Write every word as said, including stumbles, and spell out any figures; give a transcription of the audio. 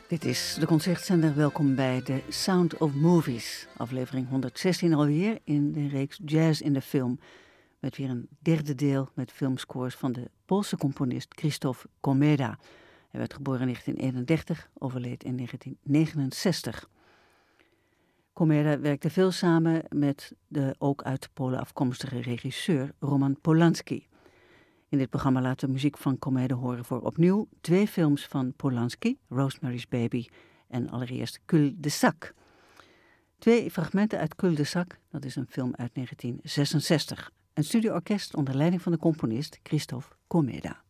Dit is de Concertzender. Welkom bij de Sound of Movies. Aflevering honderdzestien alweer in de reeks Jazz in de Film. Met weer een derde deel met filmscores van de Poolse componist Krzysztof Komeda. Hij werd geboren in negentien eenendertig, overleed in negentien negenenzestig. Komeda werkte veel samen met de ook uit Polen afkomstige regisseur Roman Polanski. In dit programma laten we muziek van Komeda horen voor opnieuw twee films van Polanski, Rosemary's Baby en allereerst Cul-de-sac. Twee fragmenten uit Cul-de-sac, dat is een film uit negentien zesenzestig. Een studioorkest onder leiding van de componist Krzysztof Komeda.